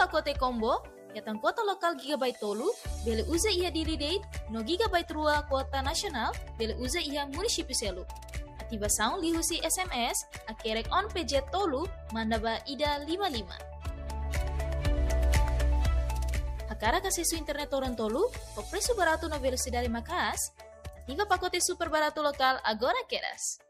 pakote combo, yatang kuota lokal gigabyte tolu, bele uza iha dili date, no gigabyte rua kuota nasional, bele uza iha munisipi selu. Atiba sound lihusi SMS, akerek on PJ tolu, mandaba ida 55. Akara kasih su internet torrent tolu, o preço barato no velocidade macas, ativa pacote super barato lokal agora queras.